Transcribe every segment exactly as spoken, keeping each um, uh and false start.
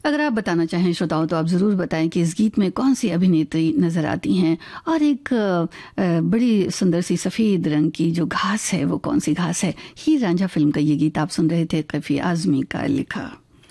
अगर आप बताना चाहें श्रोताओं तो आप ज़रूर बताएं कि इस गीत में कौन सी अभिनेत्री नज़र आती हैं और एक बड़ी सुंदर सी सफ़ेद रंग की जो घास है वो कौन सी घास है। हीर रांझा फिल्म का ये गीत आप सुन रहे थे, कफी आज़मी का लिखा।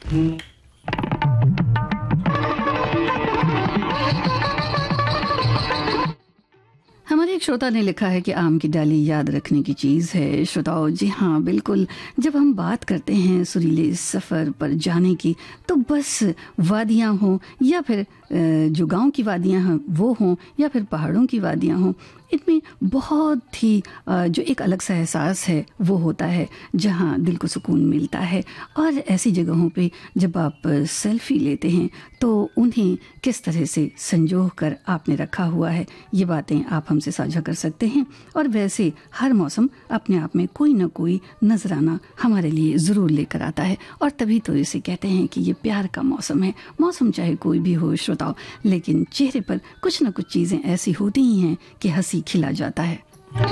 हमारे एक श्रोता ने लिखा है कि आम की डाली याद रखने की चीज़ है। श्रोताओं जी हाँ बिल्कुल, जब हम बात करते हैं सुरीले सफ़र पर जाने की तो बस वादियाँ हों या फिर जो गांव की वादियाँ हैं वो हों या फिर पहाड़ों की वादियाँ हों, इनमें बहुत ही जो एक अलग सा एहसास है वो होता है जहाँ दिल को सुकून मिलता है। और ऐसी जगहों पे जब आप सेल्फी लेते हैं तो उन्हें किस तरह से संजो कर आपने रखा हुआ है ये बातें आप हमसे साझा कर सकते हैं। और वैसे हर मौसम अपने आप में कोई ना कोई नजराना हमारे लिए ज़रूर लेकर आता है और तभी तो इसे कहते हैं कि ये प्यार का मौसम है। मौसम चाहे कोई भी हो श्रोताओ, लेकिन चेहरे पर कुछ ना कुछ चीज़ें ऐसी होती ही हैं कि हंसी खिला जाता है।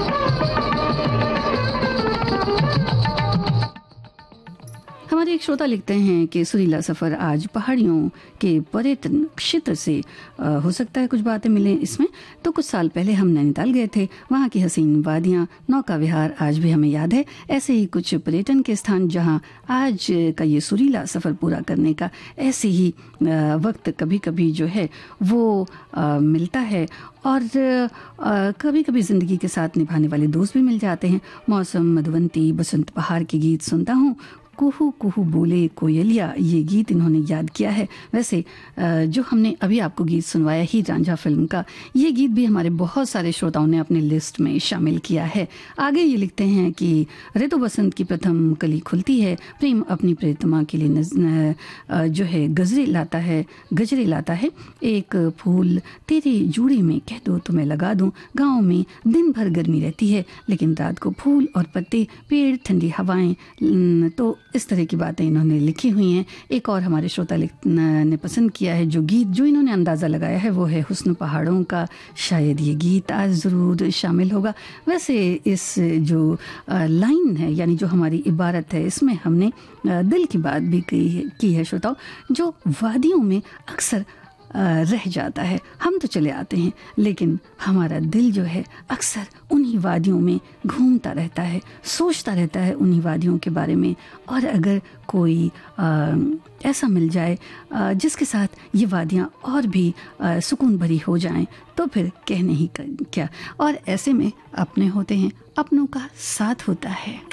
हमारे एक श्रोता लिखते हैं कि सुरीला सफ़र आज पहाड़ियों के पर्यटन क्षेत्र से आ, हो सकता है कुछ बातें मिलें इसमें। तो कुछ साल पहले हम नैनीताल गए थे, वहाँ की हसीन वादियाँ, नौका विहार आज भी हमें याद है। ऐसे ही कुछ पर्यटन के स्थान जहाँ आज का ये सुरीला सफ़र पूरा करने का ऐसे ही आ, वक्त कभी कभी जो है वो आ, मिलता है और कभी कभी ज़िंदगी के साथ निभाने वाले दोस्त भी मिल जाते हैं। मौसम, मधुवंती, बसंत बहार के गीत सुनता हूँ, कुहू कुहू बोले कोयलिया, ये गीत इन्होंने याद किया है। वैसे जो हमने अभी आपको गीत सुनवाया हीर रांझा फिल्म का, ये गीत भी हमारे बहुत सारे श्रोताओं ने अपने लिस्ट में शामिल किया है। आगे ये लिखते हैं कि ऋतु बसंत की प्रथम कली खुलती है, प्रेम अपनी प्रियतमा के लिए जो है गजरे लाता है गजरे लाता है एक फूल तेरे जूड़े में कह दो तो मैं लगा दूं। गाँव में दिन भर गर्मी रहती है लेकिन रात को फूल और पत्ते, पेड़, ठंडी हवाएं, तो इस तरह की बातें इन्होंने लिखी हुई हैं। एक और हमारे श्रोता ने पसंद किया है जो गीत, जो इन्होंने अंदाज़ा लगाया है वो है हुस्न पहाड़ों का। शायद ये गीत आज ज़रूर शामिल होगा। वैसे इस जो लाइन है यानी जो हमारी इबारत है इसमें हमने दिल की बात भी की है श्रोताओं, जो वादियों में अक्सर रह जाता है। हम तो चले आते हैं लेकिन हमारा दिल जो है अक्सर उन्हीं वादियों में घूमता रहता है, सोचता रहता है उन्हीं वादियों के बारे में। और अगर कोई आ, ऐसा मिल जाए आ, जिसके साथ ये वादियाँ और भी आ, सुकून भरी हो जाएं तो फिर कहने ही क्या। और ऐसे में अपने होते हैं, अपनों का साथ होता है।